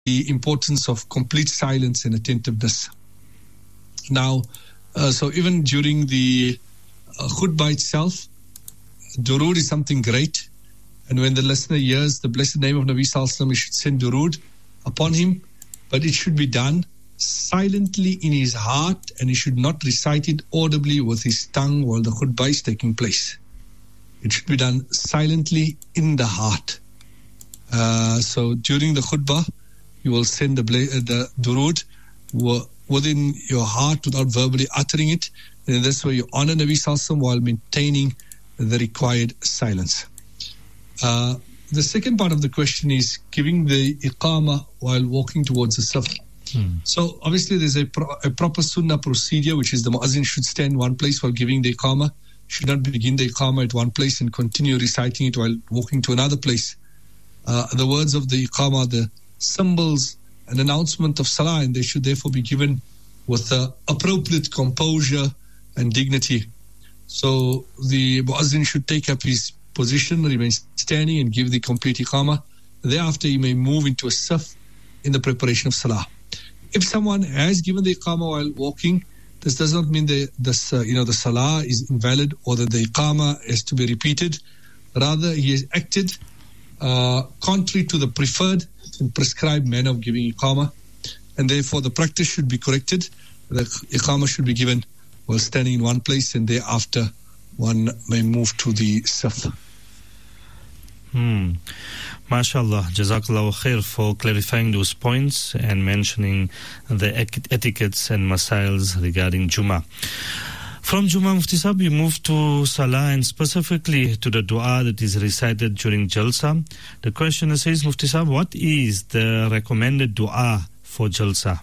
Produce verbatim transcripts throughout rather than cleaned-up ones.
the importance of complete silence and attentiveness. Now, uh, so even during the uh, khutbah itself, durood is something great. And when the listener hears the blessed name of Nabi Sallallahu Alaihi Wasallam, he should send durood upon him. But it should be done silently in his heart, and he should not recite it audibly with his tongue while the khutbah is taking place. It should be done silently in the heart. Uh, so during the khutbah, you will send the, the durood within your heart without verbally uttering it. And in this way, you honor Nabi Sallallahu Alaihi Wasallam while maintaining the required silence. Uh, the second part of the question is giving the iqamah while walking towards the saf. Hmm. So obviously there's a, pro- a proper sunnah procedure, which is the muazzin should stand in one place while giving the iqamah, should not begin the iqamah at one place and continue reciting it while walking to another place. Uh, the words of the iqamah, the symbols and announcement of salah, and they should therefore be given with uh, appropriate composure and dignity. So the muazzin should take up his position, remain standing and give the complete iqamah. Thereafter he may move into a saf in the preparation of salah. If someone has given the iqamah while walking, this does not mean that this, uh, you know, the salah is invalid or that the iqamah has to be repeated. Rather, he has acted uh, contrary to the preferred and prescribed manner of giving iqamah, and therefore the practice should be corrected. The iqamah should be given while standing in one place, and thereafter one may move to the saf. Hmm. MashaAllah, Jazakallah khair for clarifying those points and mentioning the etiquettes and masails regarding Jummah. From Jummah, Mufti Sahib, we move to Salah and specifically to the dua that is recited during Jalsa. The questioner says, Mufti Sahib, what is the recommended dua for Jalsa?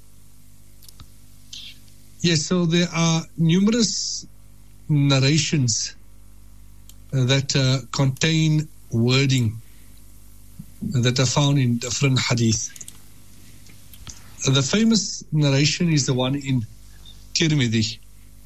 Yes, so there are numerous narrations that uh, contain wording that are found in different hadith. The famous narration is the one in Tirmidhi.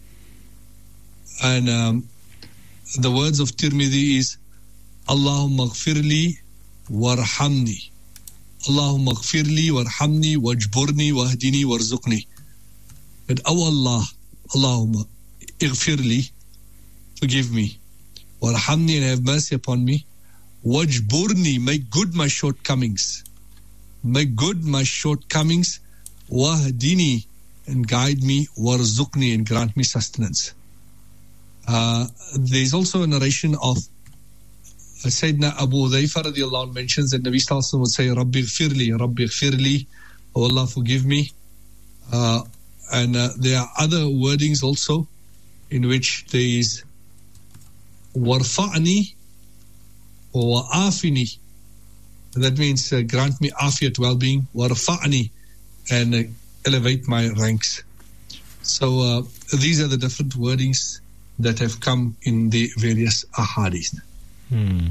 And um, the words of Tirmidhi is, Allahumma ghfirli warhamni. Allahumma ghfirli warhamni wajburni wahdini warzuqni. That, oh Allah, Allahumma ighfirli, forgive me. Warhamni, and have mercy upon me. Wajburni, make good my shortcomings. Make good my shortcomings. Wahdini, and guide me. Warzuqni, and grant me sustenance. Uh, there's also a narration of uh, Sayyidina Abu Dhaifa radiallahu anhu mentions that Nabi Sallallahu Alaihi Wasallam would say, Rabbi ghfirli, Rabbi ghfirli, oh Allah, forgive me. Uh, and uh, there are other wordings also in which there is warfa'ni or wa'afini. That means uh, grant me afiyat, well-being, warfa'ni, and uh, elevate my ranks. So uh, these are the different wordings that have come in the various ahadith. Hmm.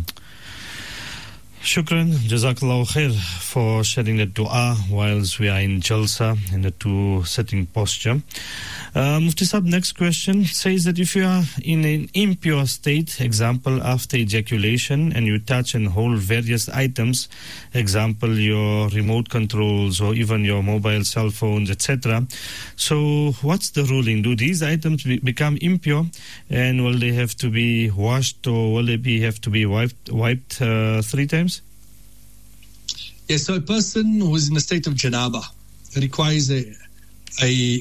Shukran, Jazakallah khair for sharing the dua whilst we are in Jalsa in the two sitting posture. Uh, Mufti Sahib, next question says that if you are in an impure state, example after ejaculation, and you touch and hold various items, example your remote controls or even your mobile cell phones, et cetera. So what's the ruling? Do these items be- become impure, and will they have to be washed, or will they be have to be wiped, wiped uh, three times? Yes, so a person who is in a state of janaba requires a a,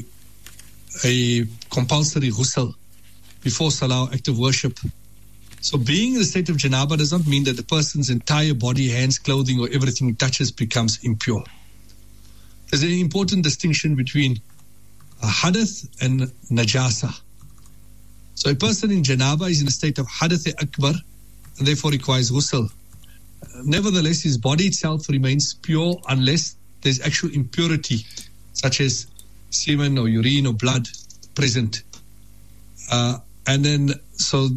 a compulsory ghusl before salah, act of worship. So being in a state of janaba does not mean that the person's entire body, hands, clothing, or everything he touches becomes impure. There's an important distinction between a hadath and najasa. So a person in janaba is in a state of hadath akbar and therefore requires ghusl. Nevertheless, his body itself remains pure unless there's actual impurity, such as semen or urine or blood present. Uh, and then, so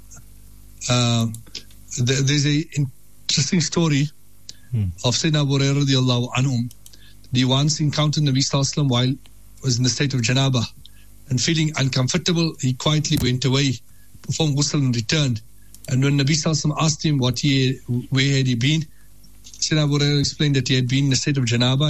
uh, th- there's a interesting story hmm. of Sayyidina Abu Hurairah radiallahu anhu. He once encountered Nabi Sallallahu Alaihi Wasallam while he was in the state of janaba, and feeling uncomfortable, he quietly went away, performed ghusl and returned. And when Nabi Sallallahu Alaihi Wasallam asked him what he, where had he been, Sayyidina Abu Hurairah explained that he had been in a state of janaba